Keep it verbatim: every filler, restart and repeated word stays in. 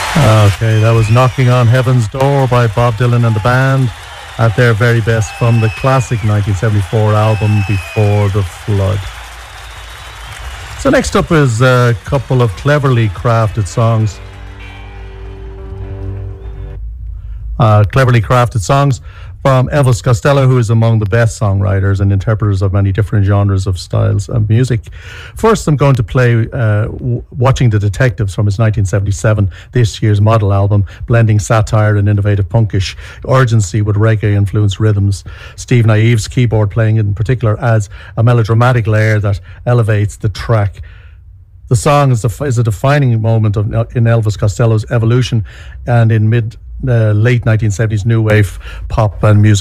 Okay, that was Knocking on Heaven's Door by Bob Dylan and the band at their very best from the classic nineteen seventy-four album Before the Flood. So next up is a couple of cleverly crafted songs. Uh, cleverly crafted songs from Elvis Costello, who is among the best songwriters and interpreters of many different genres of styles of music. First, I'm going to play uh, w- Watching the Detectives from his nineteen seventy-seven, this year's model album, blending satire and innovative punkish urgency with reggae-influenced rhythms. Steve Naive's keyboard playing in particular adds a melodramatic layer that elevates the track. The song is a, is a defining moment of, in Elvis Costello's evolution and in mid uh, late nineteen seventies new wave pop and music